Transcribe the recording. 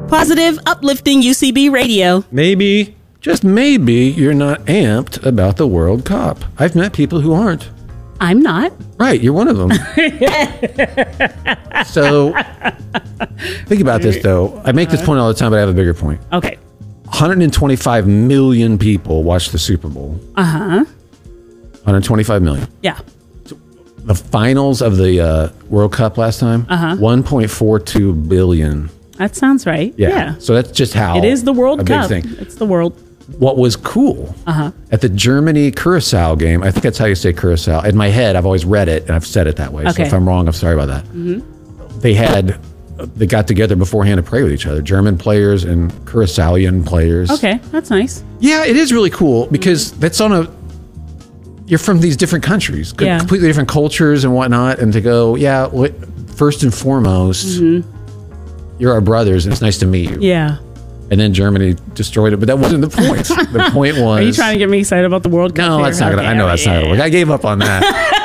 Positive, uplifting UCB radio. Maybe, just maybe, you're not amped about the World Cup. I've met people who aren't. I'm not. Right, you're one of them. So, think about this, though. I make this point all the time, but I have a bigger point. Okay. 125 million people watched the Super Bowl. 125 million. Yeah. The finals of the World Cup last time, 1.42 billion. That sounds right. Yeah. So that's just how it is the World Cup. Big thing. It's the world. What was cool at the Germany-Curacao game, I think that's how you say Curacao. In my head, I've always read it, and I've said it that way. Okay. So if I'm wrong, I'm sorry about that. They got together beforehand to pray with each other, German players and Curaçaoian players. Okay, that's nice. Yeah, it is really cool because that's you're from these different countries, completely different cultures and whatnot, and to go, first and foremost, you're our brothers, and it's nice to meet you. Yeah. And then Germany destroyed it, but that wasn't the point. The point was... Are you trying to get me excited about the World Cup? No, that's not going to... I know that's not going to work. I gave up on that.